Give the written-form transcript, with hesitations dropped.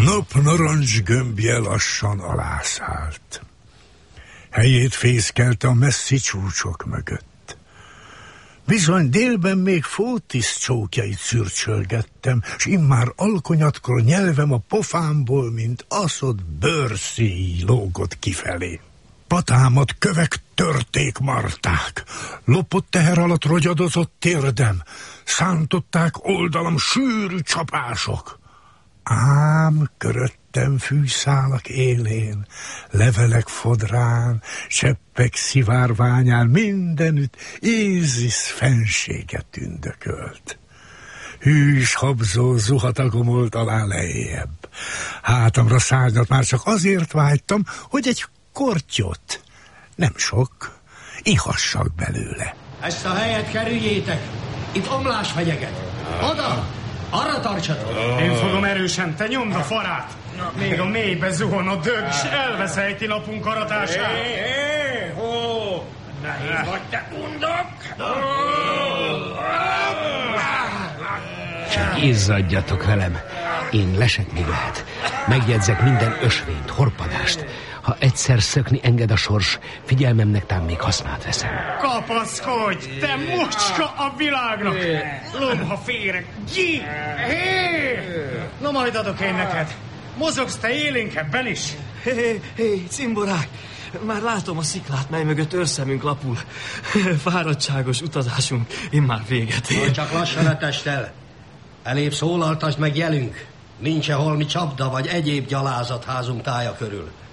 nap narancsgömbje lassan alászállt. Helyét fészkelte a messzi csúcsok mögött. Bizony délben még Fótisz csókjait szürcsölgettem, s immár alkonyatkor nyelvem a pofámból, mint aszott bőrszíj lógott kifelé. Patámat kövek törték marták, lopott teher alatt rogyadozott térdem, szántották oldalam sűrű csapások. Ám köröttem fűszálak élén, levelek fodrán, cseppek szivárványán, mindenütt Ízisz fensége tündökölt. Hűs habzó zuhatagomolt alá lejjebb. Hátamra szárnyat már csak azért vágytam, hogy egy kortyot, nem sok, ihassak belőle. Ezt a helyet kerüljétek, itt omlás fenyeget. Oda! Arra tartsatok! Én fogom erősen, te nyomd a farát! Még a mélybe zuhon a dög, s elveszejti napunk aratását! Nehéz vagy, te undok! Csak izzadjatok velem, én lesek még lehet. Megjegyzek minden ösvényt, horpadást. Ha egyszer szökni enged a sors, figyelmemnek tám még hasznát veszem. Kapaszkodj, te mocska a világnak! Lom, ha férek! Gyí! Na majd adok én neked. Mozogsz te élénkebben is? Hé, cimborák! Már látom a sziklát, mely mögött őrszemünk lapul. Fáradtságos utazásunk immár véget ér. Csak lassan a testtel. Elébb szólaltasd meg jelünk. Nincs-e holmi csapda vagy egyéb gyalázatházunk tája körül.